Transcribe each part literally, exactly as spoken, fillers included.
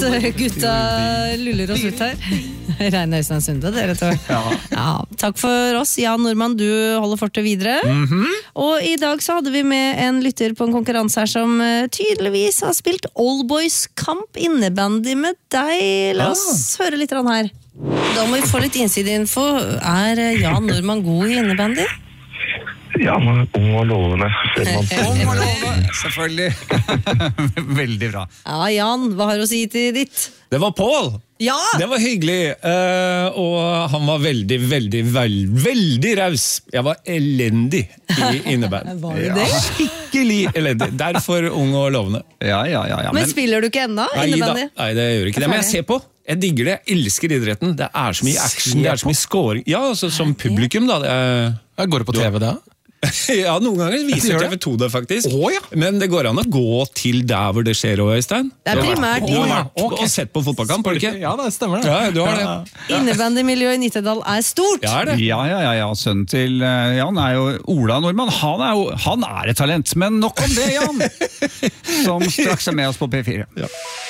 gutta luller oss ut her. Reine Øystein Sunde, dere to. Ja. Ja, takk for oss. Jan Normann, du holder fortet videre. Mm-hmm. Og i dag så hadde vi med en lytter på en konkurranse her som tydeligvis har spilt Oldboys kamp innebandy med deg. La oss ah. høre litt her. Da må vi få litt innsideinfo. Er Jan Normann god i innebandy? Ja, men ung og lovende. Ung og lovende, selvfølgelig. Veldig bra. Ja, Jan, hva har du å si til ditt? Det var Paul! Ja! Det var hyggelig, uh, og han var veldig, veldig, veld, veldig raus. Jeg var elendig i innebandy. Var du det? Ja, skikkelig elendig. Derfor ung og lovende. Ja, ja, ja, ja. Men, men spiller du ikke ennå innebandy? Nei, det gjør ikke det. Men jeg ser på. Jeg digger det. Jeg elsker idretten. Det er så mye action, det er så mye scoring. Ja, altså, som publikum da. Det er... Går det på T V da? Ja, noen ganger viser T V to det faktisk. Oh, ja. Men det går an å gå til der hvor det skjer, Øystein. Det er primært. Du har vært oh, okay. og sett på fotballkamp, har du ikke? Ja, det stemmer det. Ja, du har det. Ja. Innebandymiljøet i Nittedal er stort. Ja, er det. Ja, ja, ja, ja. Sønnen til Jan er jo Ola Normann. Han er jo han er et talent, men nok om det, Jan. Som straks er med oss på P fire. Ja.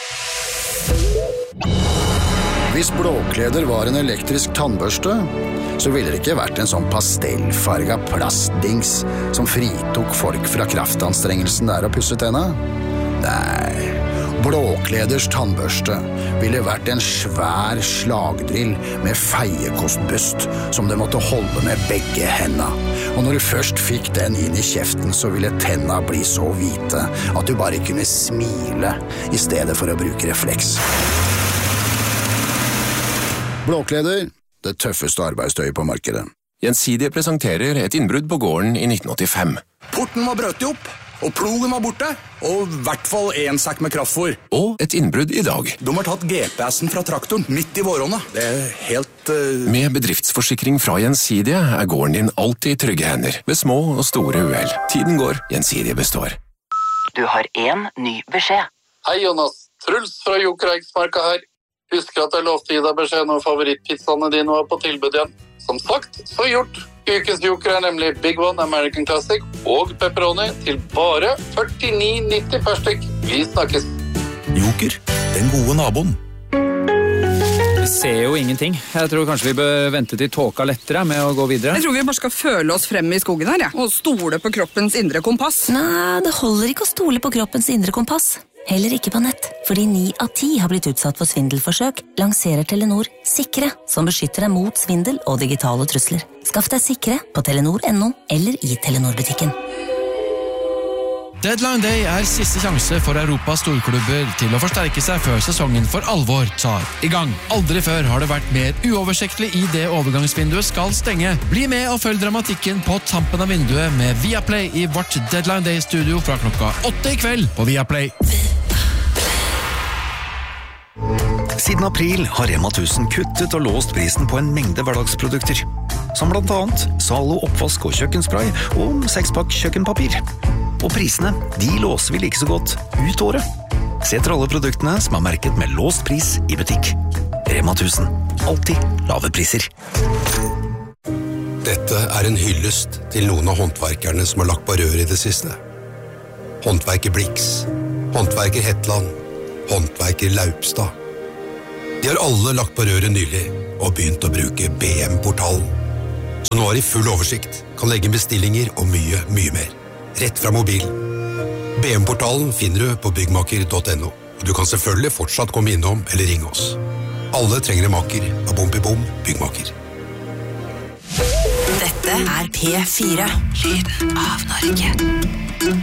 Hvis blåkleder var en elektrisk tannbørste, så ville det ikke vært en sånn pastellfarga plastdings som fritok folk fra kraftanstrengelsen der å pusse tenna. Nei, blåkleders tannbørste ville vært en svær slagdrill med feiekostbust som du måtte holde med begge hendene. Og når du først fikk den inn i kjeften, så ville tenna bli så hvite at du bare kunne smile i stedet for å bruke refleks. Blåkleder, det tøffeste arbeidstøyet på markedet. Gjensidige presenterer et innbrudd på gården i nitten åttifem. Porten var brøtt opp, og plogen var borte, og i hvert fall en sekk med kraftfôr. Og et innbrudd i dag. De har tatt G P S-en fra traktoren midt i våronna. Det er helt... Uh... Med bedriftsforsikring fra Gjensidige er gården din alltid i trygge hender, ved små og store uhell. Tiden går, Gjensidige består. Du har en ny beskjed. Hei Jonas, Truls fra Joker Eiksmarka her. Husker at jeg lovte å gi deg beskjed når favorittpizzaene dine var på tilbud igjen. Som sagt, så gjort. Ukens Joker er nemlig Big One American Classic og pepperoni til bare førtini nitti per stykk. Vi snakkes. Joker, den gode naboen. Vi ser jo ingenting. Jeg tror kanskje vi bør vente til tåka lettere med å gå videre. Jeg tror vi bare skal føle oss frem i skogen her, ja. Og stole på kroppens indre kompass. Nei, det holder ikke å stole på kroppens indre kompass. Heller ikke på nett, fordi ni av ti har blitt utsatt for svindelforsøk, lanserer Telenor Sikre, som beskytter deg mot svindel og digitale trusler. Skaff deg Sikre på telenor punktum no eller i Telenor-butikken. Deadline Day er siste sjanse for Europas storklubber til å forsterke seg før sesongen for alvor tar i gang. Aldri før har det vært mer uoversiktlig i det overgangsvinduet skal stenge. Bli med og følg dramatikken på tampen av vinduet med Viaplay i vårt Deadline Day-studio fra klokka åtte i kveld på Viaplay. Siden april har Rema tusen kuttet og låst prisen på en mengde hverdagsprodukter, som blant annet Zalo oppvask og kjøkkenspray og sekspakk kjøkkenpapir. Og prisene, de låser vi like så godt ut året. Se etter alle produktene som er merket med låst pris i butikk. Rema tusen, alltid lave priser. Dette er en hyllest til noen av håndverkerne som har lagt på rør i det siste. Håndverker Blix, håndverker Hetland, håndverker Laupstad. De har alle lagt på røret nylig og begynt å bruke B M-portalen. Så nå har de full oversikt, kan legge bestillinger og mye, mye mer. Rett fra mobilen. B M-portalen finner du på byggmaker punktum no. Og du kan selvfølgelig fortsatt komme innom eller ringe oss. Alle trenger en maker av Bom i Bom byggmaker. Dette er P fire. Lyden av Norge.